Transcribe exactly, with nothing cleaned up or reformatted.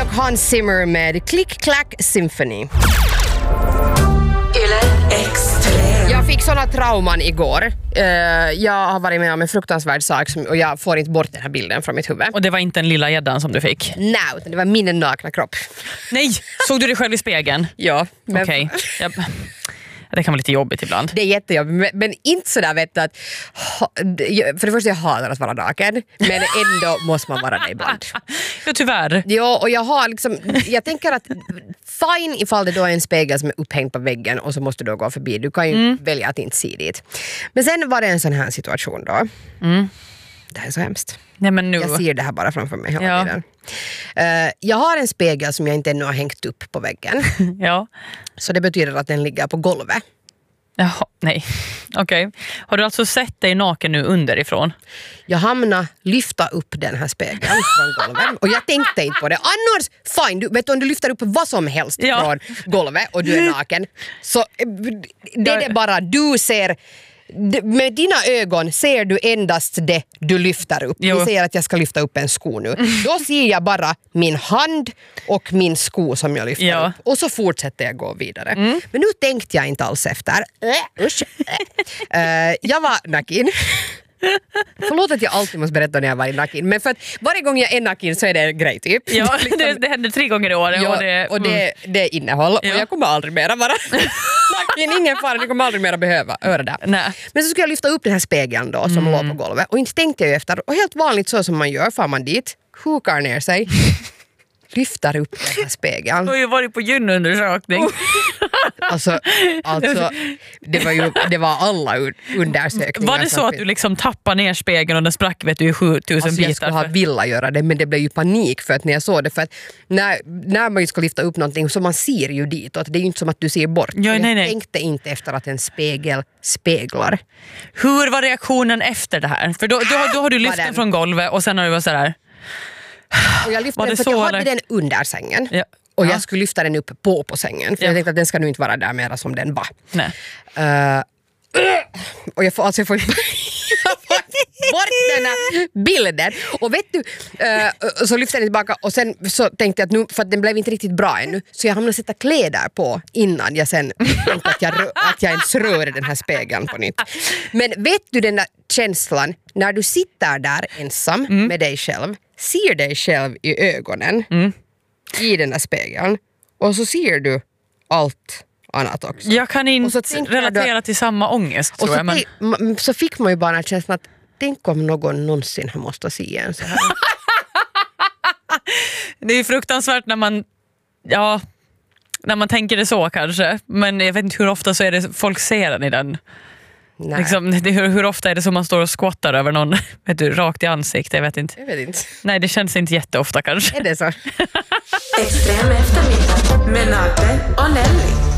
Hans Zimmer med Click Clack Symphony. Jag fick såna trauman igår. Uh, jag har varit med om en fruktansvärd sak som, och jag får inte bort den här bilden från mitt huvud. Och det var inte en lilla gäddan som du fick? Nej, utan det var min nakna kropp. Nej, såg du dig själv i spegeln? Ja. Men... Okej. Okay. Det kan vara lite jobbigt ibland. Det är jättejobbigt, men, men inte sådär vet du att... För det första, jag hatar att vara naken, men ändå måste man vara det ibland. Ja, tyvärr. Ja, och jag har liksom... Jag tänker att fine ifall det då är en spegel som är upphängd på väggen och så måste du gå förbi. Du kan ju mm. välja att inte se dit. Men sen var det en sån här situation då. Mm. Det här är så hemskt. Nej, men nu. Jag ser det här bara framför mig hela ja. tiden. Uh, jag har en spegel som jag inte ännu har hängt upp på väggen. Ja. Så det betyder att den ligger på golvet. Jaha, nej. Okej. Okay. Har du alltså sett dig naken nu underifrån? Jag hamnar lyfta upp den här spegeln från golvet. Och jag tänkte inte på det. Annars, fine, du, vet du, om du lyfter upp vad som helst ja. från golvet och du är naken. Så det är det bara, du ser... Med dina ögon ser du endast det du lyfter upp. Vi säger att jag ska lyfta upp en sko nu. Då ser jag bara min hand och min sko som jag lyfter ja. upp. Och så fortsätter jag gå vidare. Mm. Men nu tänkte jag inte alls efter. Äh, usch. äh, jag var naken. Förlåt att jag alltid måste berätta när jag var i nakin. Men för att varje gång jag är nakin så är det en grej typ. Ja, liksom, det, det händer tre gånger i år. Ja, och det, och det, det är innehåll. Ja. Och jag kommer aldrig mera vara nakin. Ingen fara, jag kommer aldrig mera behöva höra det. Nej. Men så ska jag lyfta upp den här spegeln då som mm. låg på golvet. Och inte tänkte jag efter. Och helt vanligt så som man gör, far man dit, hukar ner sig, lyfter upp den här spegeln. Du har ju varit på gynundersökning. Oh. Alltså, alltså det var ju det var alla undersökningar. Var det så att du liksom tappade ner spegeln och den sprack vet du i sjutusen alltså, bitar? Jag skulle ha vilja göra det, men det blev ju panik för att när jag såg det, för att när, när man ska lyfta upp någonting så man ser ju ditåt, det är ju inte som att du ser bort. Ja, nej, nej. Jag tänkte inte efter att en spegel speglar. Hur var reaktionen efter det här? För då, då, då har du lyft den från golvet och sen har du varit så här. Och jag lyfte den för att jag hade den under sängen. Ja. Och jag skulle lyfta den upp på på sängen. För ja. jag tänkte att den ska nu inte vara där mera som den var. Nej. Uh, och jag får alltså jag får bort den här bilden. Och vet du, uh, så lyfte jag den tillbaka. Och sen så tänkte jag att nu, för att den blev inte riktigt bra ännu. Så jag hamnade sätta kläder på innan jag sen tänkte att jag, att jag ens rörde den här spegeln på nytt. Men vet du den där känslan när du sitter där ensam mm. med dig själv. Ser dig själv i ögonen. Mm. I den där spegeln. Och så ser du allt annat också. Jag kan inte relatera du, till samma ångest. Och så, jag, men... te, så fick man ju bara känslan att tänk om någon någonsin måste se en så här. Det är fruktansvärt när man ja, när man tänker det så kanske. Men jag vet inte hur ofta så är det folk ser den i den. Liksom, det, hur, hur ofta är det som man står och skottar över någon vet du, rakt i ansiktet? Jag vet inte. Jag vet inte. Nej, det känns inte jätteofta kanske. Är det så? Extrem eftermiddag med Nagge och Nelly.